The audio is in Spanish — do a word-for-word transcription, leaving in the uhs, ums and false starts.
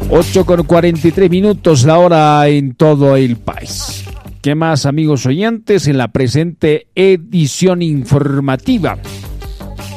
ocho con cuarenta y tres minutos la hora en todo el país. ¿Qué más, amigos oyentes, en la presente edición informativa?